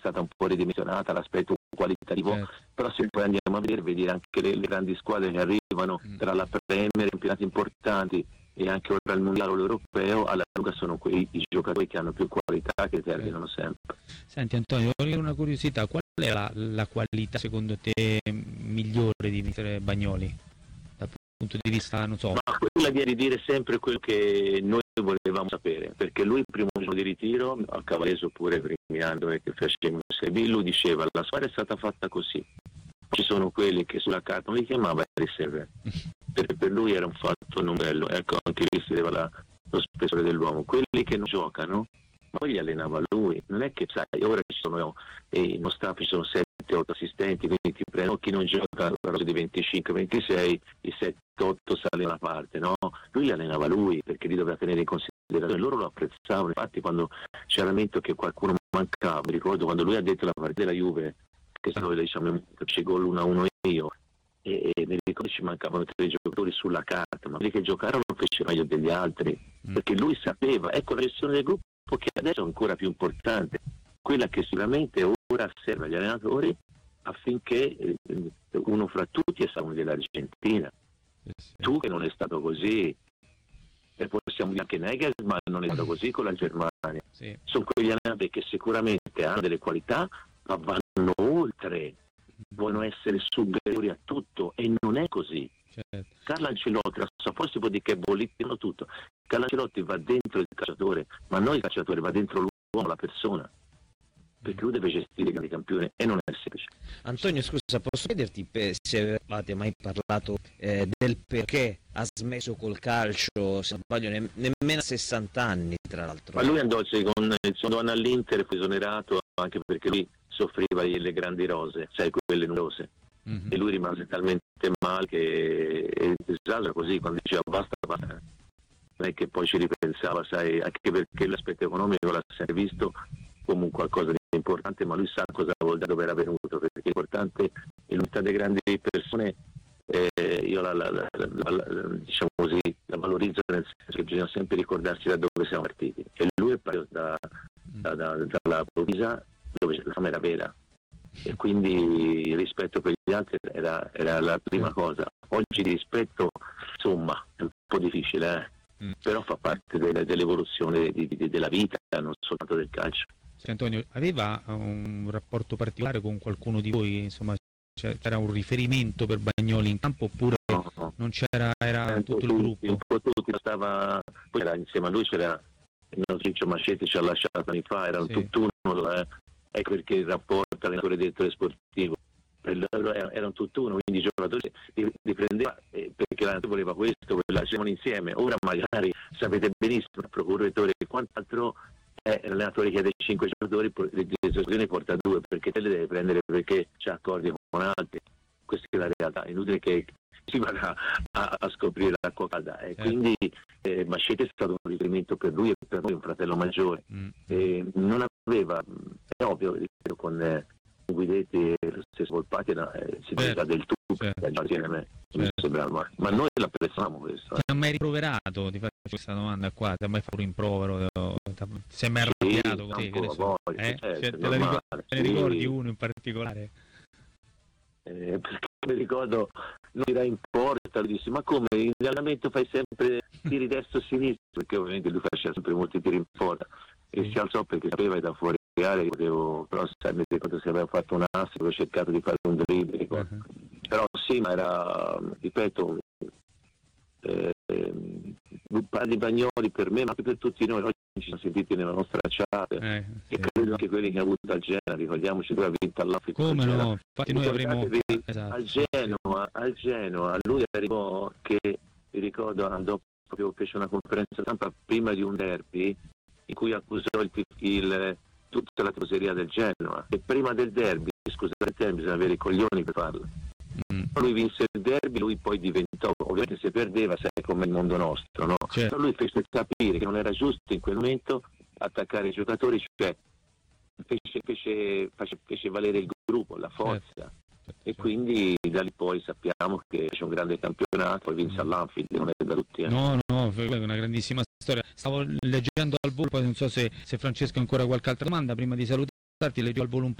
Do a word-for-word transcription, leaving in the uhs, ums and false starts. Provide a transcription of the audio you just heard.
stata un po' ridimensionata l'aspetto qualitativo, certo. Però se poi andiamo a vedere, vedere anche le, le grandi squadre che arrivano mm. tra la Premier, campionati importanti e anche ora il mondiale o l'europeo, alla lunga sono quei i giocatori che hanno più qualità che terminano certo. sempre. Senti Antonio, voglio una curiosità, qual è la, la qualità secondo te migliore di mister Bagnoli? Dal punto di vista, non so. Ma quella di dire sempre quello che noi volevamo sapere, perché lui il primo giorno di ritiro, a Cavaleso pure premiando che facevamo Sebi, lui diceva la squadra è stata fatta così. Ci sono quelli che sulla carta non li chiamava riserve, perché per lui era un fatto non bello, ecco anche lì si vedeva la, lo spessore dell'uomo. Quelli che non giocano, ma poi li allenava lui, non è che sai, ora ci sono eh, in uno staff ci sono sette otto assistenti, quindi ti prendono chi non gioca la rosa di venticinque ventisei, i sette otto sale una parte, no? Lui li allenava lui, perché li doveva tenere in considerazione, loro lo apprezzavano, infatti quando c'era il momento che qualcuno mancava, mi ricordo quando lui ha detto la partita della Juve, che stavo diciamo c'è gol uno a uno io e, e mi ricordo ci mancavano tre giocatori sulla carta, ma quelli che giocarono fecero meglio degli altri, mm. perché lui sapeva, ecco la gestione del gruppo che adesso è ancora più importante, quella che sicuramente ora serve agli allenatori affinché eh, uno fra tutti è stato uno dell'Argentina, eh sì. Tu che non è stato così, e possiamo dire anche Nagelsmann non è stato così con la Germania, sì. Sono quegli allenatori che sicuramente hanno delle qualità ma vanno oltre, vogliono essere superiori a tutto e non è così. Certo. Carlo Ancelotti, forse si può dire che bollittino tutto, Carlo Ancelotti va dentro il calciatore, ma non il calciatore, va dentro l'uomo, la persona, perché lui deve gestire i grandi campioni e non è semplice. Antonio, scusa, posso chiederti se avete mai parlato eh, del perché ha smesso col calcio, se non sbaglio ne, nemmeno a sessanta anni tra l'altro? Ma lui andò con il suo anno all'Inter, fu esonerato anche perché lui soffriva le grandi rose, sai, quelle numerose, mm-hmm. E lui rimase talmente male che esagera così, quando diceva basta, basta, non è che poi ci ripensava, sai, anche perché l'aspetto economico l'ha sempre visto come qualcosa di importante, ma lui sa cosa vuol dire dove era venuto, perché è importante in unità delle grandi persone, eh, io la, la, la, la, la, diciamo così, la valorizzo nel senso che bisogna sempre ricordarsi da dove siamo partiti, e lui è partito da, da, da, dalla Provisa dove la fama era vera, e quindi il rispetto per gli altri era, era la prima cosa. Oggi il rispetto insomma è un po' difficile, eh? Mm. Però fa parte de, dell'evoluzione di, di, della vita, non soltanto del calcio. Sì, Antonio, aveva un rapporto particolare con qualcuno di voi, insomma c'era un riferimento per Bagnoli in campo oppure no, no. non c'era, era tutto il gruppo? Un po' tutti, stava, poi era, insieme a lui c'era il nostro Ciccio Mascetti, ci ha lasciato anni fa, era un sì. tutt'uno, eh? Ecco perché il rapporto allenatore direttore sportivo per loro era, era un tutt'uno, quindi i giocatori li, li prendeva eh, perché l'allenatore voleva questo, lasciamolo insieme. Ora magari sapete benissimo il procuratore e quant'altro, eh, l'allenatore chiede cinque giocatori, le decisioni porta due perché te le deve prendere perché c'ha accordi con altri. Questa è la realtà, è inutile che si vada a, a scoprire l'acqua calda, e eh. quindi eh, Mascetti è stato un riferimento per lui e per noi, un fratello maggiore, mm. eh, non aveva, è ovvio, con eh, Guidetti e lo stesso Volpati eh, si tratta del tu, certo. insieme, certo. ma, ma noi l'apprezziamo questo. Ti eh. ha mai rimproverato, ti faccio questa domanda qua, ti ha mai fatto un rimprovero, ti sei mai arrabbiato sì, così? Voglia, eh? certo, cioè, te, ricordi, te ne ricordi sì. uno in particolare? Eh, perché mi ricordo non era in porta, lui disse ma come in allenamento fai sempre tiri destro sinistro, perché ovviamente lui faceva sempre molti tiri in porta e si alzò perché sapeva che da fuori area potevo, però sai, mi ricordo se aveva fatto un asse, avevo cercato di fare un dribbling, uh-huh. però sì, ma era, ripeto, eh, parli di Bagnoli per me ma anche per tutti noi, oggi ci siamo sentiti nella nostra chat eh, sì. e credo anche quelli che hanno avuto al Genoa, ricordiamoci lui ha vinto all'Africa, come no, infatti noi avremo esatto. al Genoa, al Genoa lui arrivò che mi ricordo andò proprio, fece una conferenza stampa prima di un derby in cui accusò il, il, tutta la tifoseria del Genoa, e prima del derby, scusate il termine, bisogna avere i coglioni per farlo. Mm. Lui vinse il derby, lui poi diventò, ovviamente se perdeva, sai come il mondo nostro, no? Certo. Però lui fece capire che non era giusto in quel momento attaccare i giocatori, cioè fece, fece, fece, fece valere il gruppo, la forza, certo. Certo. E quindi da lì poi sappiamo che c'è un grande campionato, poi vinse mm. all'Anfield, non è da tutti. Eh. No, no, è una grandissima storia. Stavo leggendo al volo, poi non so se, se Francesco ha ancora qualche altra domanda, prima di salutarti leggo al volo un po'